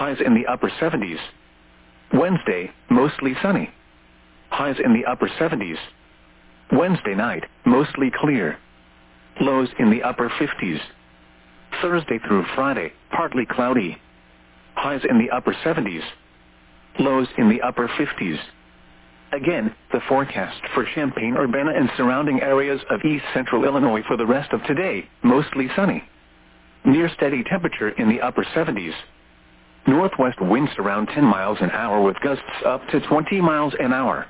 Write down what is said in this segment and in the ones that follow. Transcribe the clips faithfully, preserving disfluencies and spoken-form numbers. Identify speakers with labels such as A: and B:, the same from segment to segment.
A: highs in the upper seventies. Wednesday, mostly sunny. Highs in the upper seventies. Wednesday night, mostly clear. Lows in the upper fifties. Thursday through Friday, partly cloudy. Highs in the upper seventies. Lows in the upper fifties. Again, the forecast for Champaign-Urbana and surrounding areas of east central Illinois for the rest of today, mostly sunny. Near steady temperature in the upper seventies. Northwest winds around ten miles an hour with gusts up to twenty miles an hour.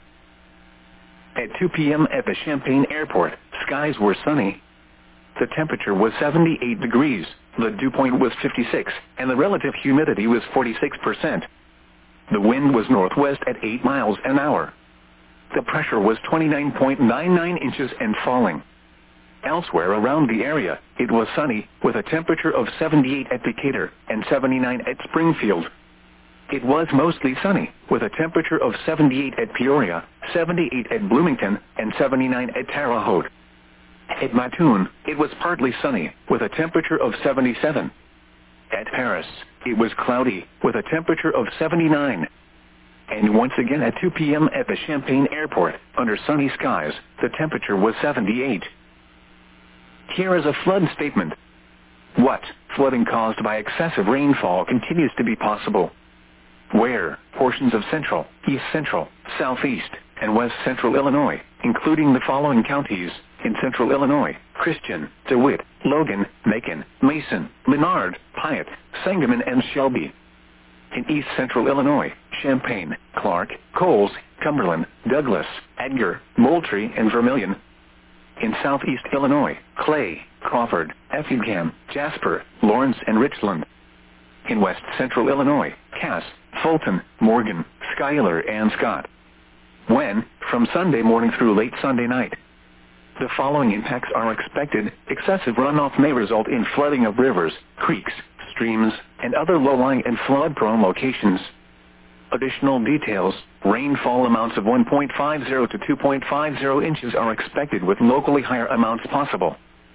A: At two p.m. at the Champaign Airport, skies were sunny. The temperature was seventy-eight degrees, the dew point was fifty-six, and the relative humidity was forty-six percent. The wind was northwest at eight miles an hour. The pressure was twenty-nine point nine nine inches and falling. Elsewhere around the area, it was sunny, with a temperature of seventy-eight at Decatur and seventy-nine at Springfield. It was mostly sunny, with a temperature of seventy-eight at Peoria, seventy-eight at Bloomington, and seventy-nine at Terre Haute. At Mattoon, it was partly sunny, with a temperature of seventy-seven. At Paris, it was cloudy, with a temperature of seventy-nine. And once again at two p.m. at the Champaign Airport, under sunny skies, the temperature was seventy-eight. Here is a flood statement. What? Flooding caused by excessive rainfall continues to be possible. Where? Portions of central, east central, southeast, and west central Illinois, including the following counties: in central Illinois, Christian, DeWitt, Logan, Macon, Mason, Menard, Piatt, Sangamon, and Shelby. In east central Illinois, Champaign, Clark, Coles, Cumberland, Douglas, Edgar, Moultrie, and Vermilion. In southeast Illinois, Clay, Crawford, Effingham, Jasper, Lawrence, and Richland. In west central Illinois, Cass, Fulton, Morgan, Schuyler, and Scott. When? From Sunday morning through late Sunday night. The following impacts are expected. Excessive runoff may result in flooding of rivers, creeks, streams, and other low-lying and flood-prone locations. Additional details: rainfall amounts of one point five zero to two point five zero inches are expected, with locally higher amounts possible.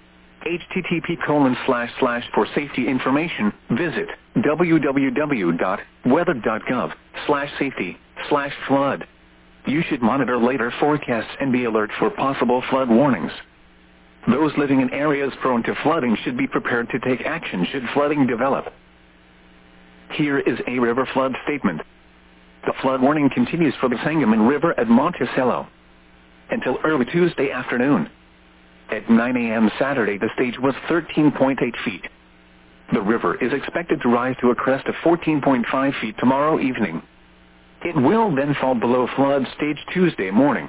A: H T T P colon slash slash for safety information, visit w w w dot weather dot gov slash safety slash flood. You should monitor later forecasts and be alert for possible flood warnings. Those living in areas prone to flooding should be prepared to take action should flooding develop. Here is a river flood statement. The flood warning continues for the Sangamon River at Monticello until early Tuesday afternoon. At nine a.m. Saturday, the stage was thirteen point eight feet. The river is expected to rise to a crest of fourteen point five feet tomorrow evening. It will then fall below flood stage Tuesday morning.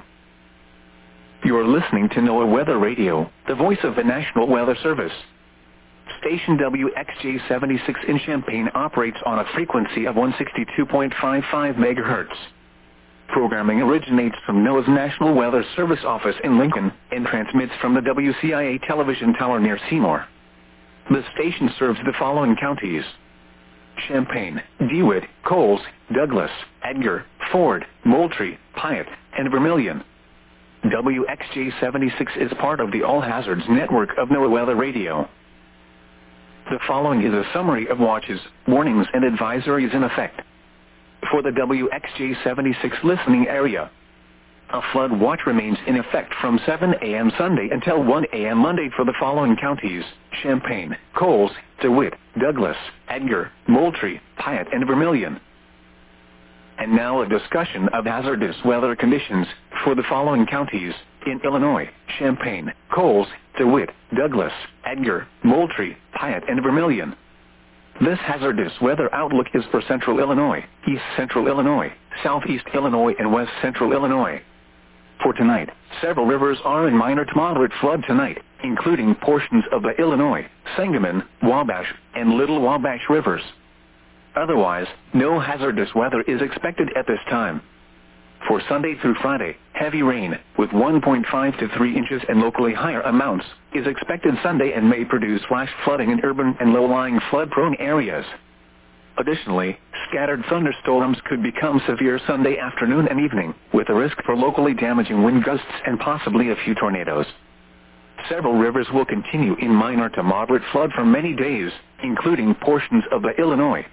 A: You're listening to NOAA Weather Radio, the voice of the National Weather Service. Station W X J seventy-six in Champaign operates on a frequency of one hundred sixty-two point five five megahertz. Programming originates from NOAA's National Weather Service office in Lincoln and transmits from the W C I A television tower near Seymour. The station serves the following counties: Champaign, DeWitt, Coles, Douglas, Edgar, Ford, Moultrie, Piatt, and Vermilion. W X J seventy-six is part of the All Hazards network of NOAA Weather Radio. The following is a summary of watches, warnings, and advisories in effect. For the W X J seventy-six listening area, a flood watch remains in effect from seven a.m. Sunday until one a.m. Monday for the following counties: Champaign, Coles, DeWitt, Douglas, Edgar, Moultrie, Piatt, and Vermilion. And now a discussion of hazardous weather conditions for the following counties in Illinois: Champaign, Coles, DeWitt, Douglas, Edgar, Moultrie, Piatt, and Vermilion. This hazardous weather outlook is for central Illinois, east central Illinois, southeast Illinois, and west central Illinois. For tonight, several rivers are in minor to moderate flood tonight, including portions of the Illinois, Sangamon, Wabash, and Little Wabash rivers. Otherwise, no hazardous weather is expected at this time. For Sunday through Friday, heavy rain, with one point five to three inches and locally higher amounts, is expected Sunday and may produce flash flooding in urban and low-lying flood-prone areas. Additionally, scattered thunderstorms could become severe Sunday afternoon and evening, with a risk for locally damaging wind gusts and possibly a few tornadoes. Several rivers will continue in minor to moderate flood for many days, including portions of the Illinois,